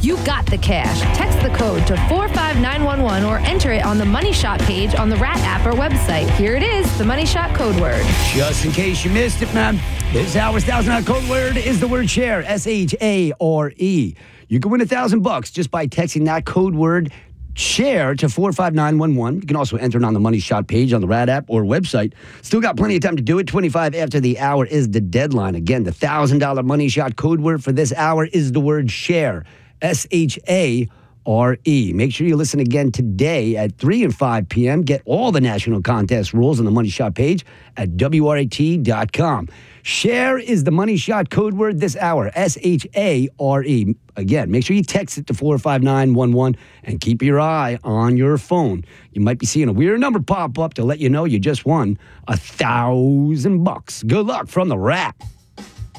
You got the cash. Text the code to 45911 or enter it on the Money Shot page on the Rat app or website. Here it is, the Money Shot code word. Just in case you missed it, man, this hour's $1,000 code word is the word share, S-H-A-R-E. You can win $1,000 just by texting that code word share to 45911. You can also enter it on the Money Shot page on the Rat app or website. Still got plenty of time to do it. 25 after the hour is the deadline. Again, the $1,000 Money Shot code word for this hour is the word share, S-H-A-R-E. Make sure you listen again today at 3 and 5 p.m. Get all the national contest rules on the Money Shot page at WRAT.com. Share is the Money Shot code word this hour, S-H-A-R-E. Again, make sure you text it to 45911 and keep your eye on your phone. You might be seeing a weird number pop up to let you know you just won $1,000. Good luck from the Rat.